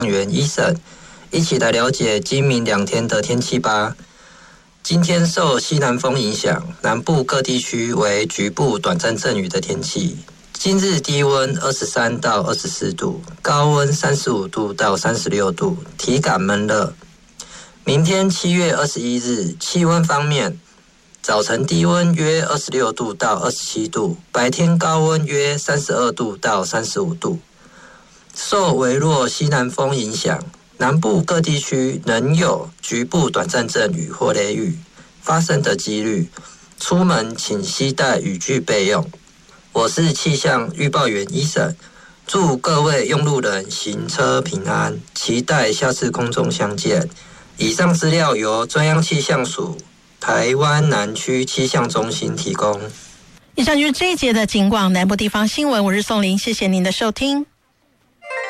员医生，一起来了解今明2天的天气吧。今天受西南风影响，南部各地区为局部短暂阵雨的天气。今日低温23到24度，高温35度到36度，体感闷热。明天7月21日，气温方面，早晨低温约26度到27度，白天高温约32度到35度。受微弱西南风影响，南部各地区仍有局部短暂阵雨或雷雨发生的几率，出门请携带雨具备用。我是气象预报员医生，祝各位用路人行车平安，期待下次空中相见。以上资料由中央气象署台湾南区气象中心提供。 以上就是这一节的警广南部地方新闻，我是宋玲，谢谢您的收听。